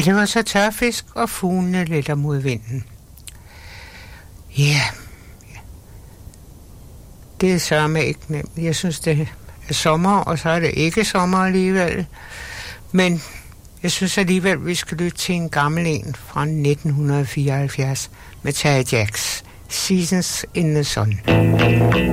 det var så tørfisk, og fuglene letter mod vinden. Ja. Det er sørme ikke nemt. Jeg synes, det er sommer, og så er det ikke sommer alligevel. Men jeg synes alligevel, vi skal lytte til en gammel en fra 1974 med Terry Jacks, Seasons in the Sun.